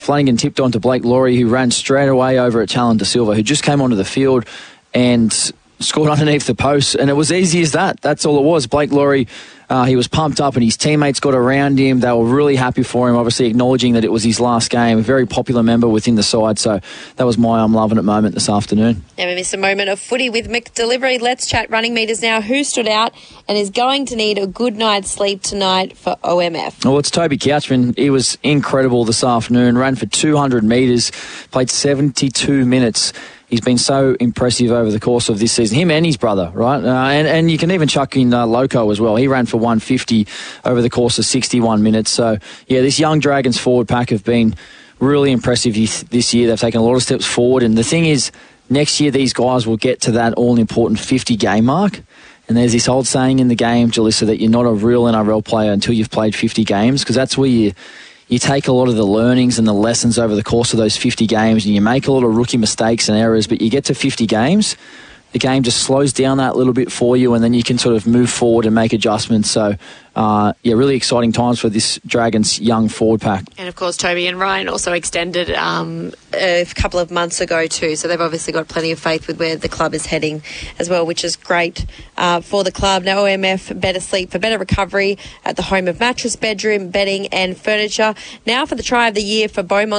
Flanagan tipped on to Blake Laurie, who ran straight away over at Talon De Silva, who just came onto the field and scored underneath the post. And it was easy as that. That's all it was. Blake Laurie, he was pumped up and his teammates got around him. They were really happy for him, obviously acknowledging that it was his last game. A very popular member within the side. So that was my I'm loving it moment this afternoon. Never miss a moment of footy with McDelivery. Let's chat running meters now. Who stood out and is going to need a good night's sleep tonight for OMF? Well, it's Toby Couchman. He was incredible this afternoon. Ran for 200 metres, played 72 minutes. He's been so impressive over the course of this season. Him and his brother, right? And you can even chuck in Loco as well. He ran for 150 over the course of 61 minutes. So, yeah, this young Dragons forward pack have been really impressive this year. They've taken a lot of steps forward. And the thing is, next year these guys will get to that all-important 50-game mark. And there's this old saying in the game, Jalissa, that you're not a real NRL player until you've played 50 games, because that's where you take a lot of the learnings and the lessons over the course of those 50 games and you make a lot of rookie mistakes and errors, but you get to 50 games, the game just slows down that little bit for you and then you can sort of move forward and make adjustments. So, really exciting times for this Dragons young forward pack. And, of course, Toby and Ryan also extended a couple of months ago too, so they've obviously got plenty of faith with where the club is heading as well, which is great for the club. Now, OMF, better sleep for better recovery at the home of mattress, bedroom, bedding and furniture. Now for the try of the year for Beaumont